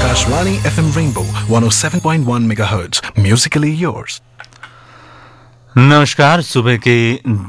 Akashvani FM Rainbow 107.1 MHz. Musically yours. नमस्कार। सुबह के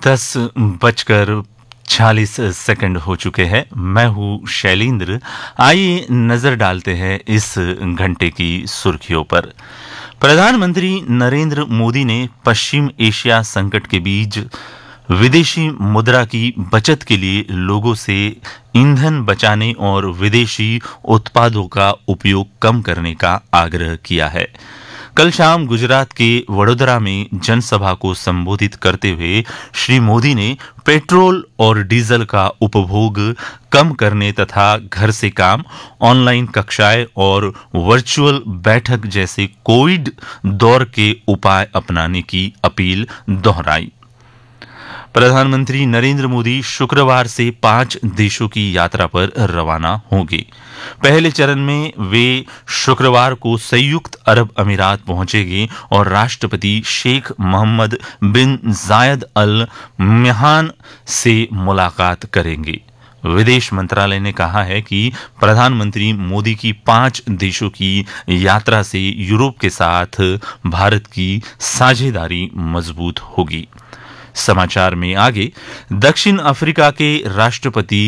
10:40 हो चुके हैं। मैं हूँ शैलेंद्र। आइए नजर डालते हैं इस घंटे की सुर्खियों पर। प्रधानमंत्री नरेंद्र मोदी ने पश्चिम एशिया संकट के बीच विदेशी मुद्रा की बचत के लिए लोगों से ईंधन बचाने और विदेशी उत्पादों का उपयोग कम करने का आग्रह किया है। कल शाम गुजरात के वडोदरा में जनसभा को संबोधित करते हुए श्री मोदी ने पेट्रोल और डीजल का उपभोग कम करने तथा घर से काम, ऑनलाइन कक्षाएं और वर्चुअल बैठक जैसे कोविड दौर के उपाय अपनाने की अपील दोहराई। प्रधानमंत्री नरेंद्र मोदी शुक्रवार से 5 देशों की यात्रा पर रवाना होंगे। पहले चरण में वे शुक्रवार को संयुक्त अरब अमीरात पहुंचेंगे और राष्ट्रपति शेख मोहम्मद बिन जायद अल नहयान से मुलाकात करेंगे। विदेश मंत्रालय ने कहा है कि प्रधानमंत्री मोदी की 5 देशों की यात्रा से यूरोप के साथ भारत की साझेदारी मजबूत होगी। समाचार में आगे, दक्षिण अफ्रीका के राष्ट्रपति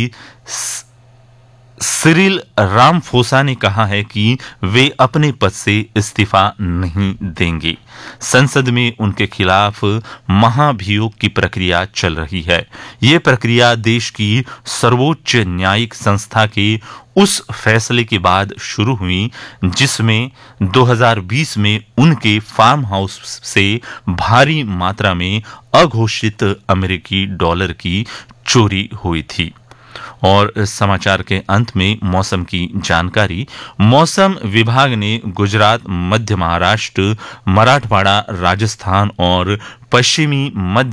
सिरिल रामफोसा ने कहा है कि वे अपने पद से इस्तीफा नहीं देंगे। संसद में उनके खिलाफ महाभियोग की प्रक्रिया चल रही है। ये प्रक्रिया देश की सर्वोच्च न्यायिक संस्था के उस फैसले के बाद शुरू हुई जिसमें 2020 में उनके फार्म हाउस से भारी मात्रा में अघोषित अमेरिकी डॉलर की चोरी हुई थी। और समाचार के अंत में मौसम की जानकारी। मौसम विभाग ने गुजरात, मध्य महाराष्ट्र, मराठवाड़ा, राजस्थान और पश्चिमी मध्य